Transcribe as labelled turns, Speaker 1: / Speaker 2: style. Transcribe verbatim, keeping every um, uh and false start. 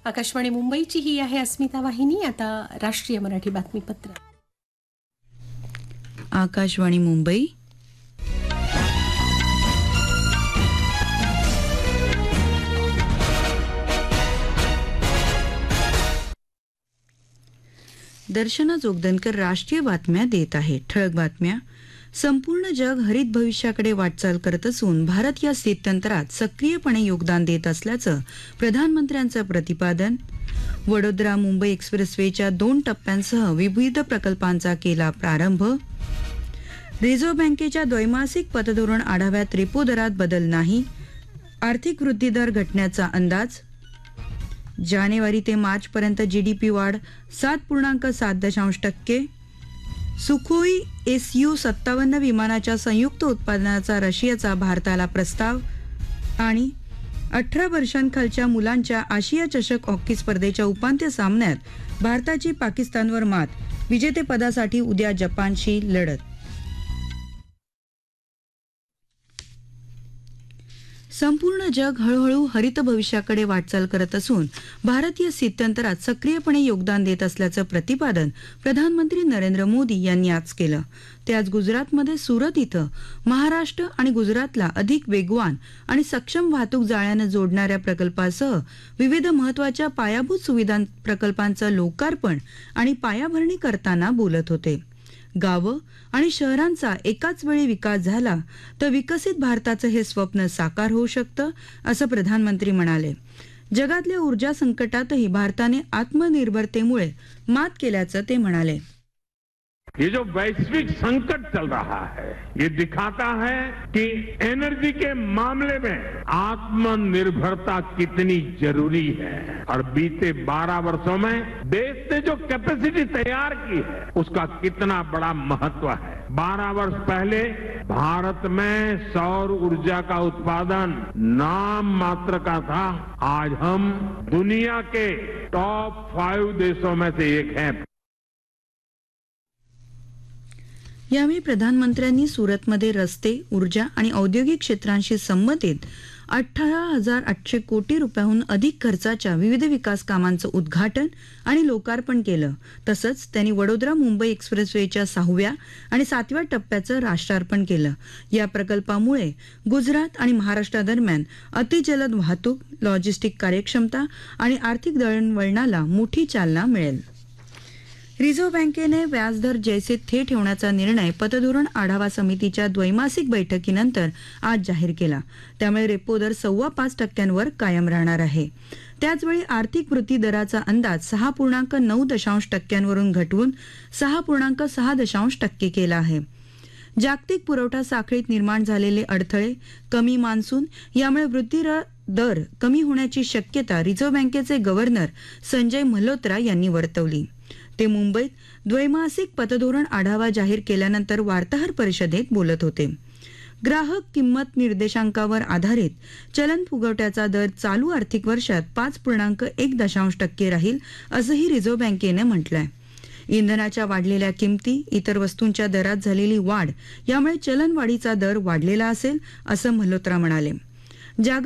Speaker 1: आकाशवाणी मुंबईची ही आहे अस्मिता वाहिनी. आता राष्ट्रीय मराठी बातमीपत्र.
Speaker 2: आकाशवाणी मुंबई. दर्शना जोगदनकर राष्ट्रीय बातम्या देत आहे. ठळक बातम्या. संपूर्ण जग हरित भविष्याकडे वाटचाल करत असून भारत या स्थित्यंतरात सक्रियपणे योगदान देत असल्याचं प्रधानमंत्र्यांचं प्रतिपादन. वडोदरा मुंबई एक्सप्रेसवेच्या दोन टप्प्यांसह विविध प्रकल्पांचा केला प्रारंभ. रिझर्व्ह बँकेच्या द्वैमासिक पतधोरण आढाव्यात रेपो दरात बदल नाही. आर्थिक वृद्धी दर घटण्याचा अंदाज. जानेवारी ते मार्च पर्यंत जीडीपी वाढ सात पूर्णांक सात दशांश टक्के. सुखोई एस यू सत्तावन्न विमानाच्या संयुक्त उत्पादनाचा रशियाचा भारताला प्रस्ताव. आणि अठरा वर्षांखालच्या मुलांच्या आशिया चषक हॉकी स्पर्धेच्या उपांत्य सामन्यात भारताची पाकिस्तानवर मात. विजेतेपदासाठी उद्या जपानशी लढत. संपूर्ण जग हळूहळू हरित भविष्याकडे वाटचाल करत असून भारत या स्थित्यंतरात सक्रियपणे योगदान देत असल्याचं प्रतिपादन प्रधानमंत्री नरेंद्र मोदी यांनी आज केलं. ते आज गुजरातमध्ये सुरत इथं महाराष्ट्र आणि गुजरातला अधिक वेगवान आणि सक्षम वाहतूक जाळ्यानं जोडणाऱ्या प्रकल्पासह विविध महत्वाच्या पायाभूत सुविधा प्रकल्पांचं लोकार्पण आणि पायाभरणी करताना बोलत होते. गावं आणि शहरांचा एकाच वेळी विकास झाला तर विकसित भारताचं हे स्वप्न साकार होऊ शकतं, असं प्रधानमंत्री म्हणाले. जगातल्या ऊर्जा संकटातही भारताने आत्मनिर्भरतेमुळे मात केल्याचं ते म्हणाले.
Speaker 3: ये जो वैश्विक संकट चल रहा है ये दिखाता है कि एनर्जी के मामले में आत्मनिर्भरता कितनी जरूरी है. और बीते बारह वर्षों में देश ने जो कैपेसिटी तैयार की है उसका कितना बड़ा महत्व है. बारह वर्ष पहले भारत में सौर ऊर्जा का उत्पादन नाम मात्र का था. आज हम दुनिया के टॉप फाइव देशों में से एक हैं.
Speaker 2: यावेळी प्रधानमंत्र्यांनी सुरतमध्ये रस्ते, ऊर्जा आणि औद्योगिक क्षेत्रांशी संबंधित अठरा हजार आठशे कोटी रुपयांहून अधिक खर्चाच्या विविध विकास कामांचं उद्घाटन आणि लोकार्पण केलं. तसंच त्यांनी वडोदरा मुंबई एक्सप्रेसवेच्या सहाव्या आणि सातव्या टप्प्याचं राष्ट्रार्पण केलं. या प्रकल्पामुळे गुजरात आणि महाराष्ट्रादरम्यान अतिजलद वाहतूक, लॉजिस्टिक कार्यक्षमता आणि आर्थिक दळणवळणाला मोठी चालना मिळेल. रिझर्व्ह बँकेने व्याजदर जैसे थे ठेवण्याचा निर्णय पतधोरण आढावा समितीच्या द्वैमासिक बैठकीनंतर आज जाहीर केला. त्यामुळे रेपो दर सव्वा पाच टक्क्यांवर कायम राहणार आहे. त्याचवेळी आर्थिक वृद्धी दराचा अंदाज सहा पूर्णांक नऊ दशांश टक्क्यांवरून घटवून सहा पूर्णांक सहा दशांश टक्के केला आहे. जागतिक पुरवठा साखळीत निर्माण झालेले अडथळे, कमी मान्सून यामुळे वृद्धी दर कमी होण्याची शक्यता रिझर्व्ह बँकेचे गव्हर्नर संजय मल्होत्रा यांनी वर्तवली. ते मुंबईत द्वैमासिक पतधोरण आढावा जाहीर केल्यानंतर वार्ताहर परिषदेत बोलत होते. ग्राहक किंमत निर्देशांकावर आधारित चलन फुगवट्याचा दर चालू आर्थिक वर्षात पाच पूर्णांक एक दशांश टक्के राहील, असंही रिझर्व्ह बँकेनं म्हटलंय. इंधनाच्या वाढलेल्या किमती, इतर वस्तूंच्या दरात झालेली वाढ यामुळे चलनवाढीचा दर वाढलेला असेल, असं मल्होत्रा म्हणाले.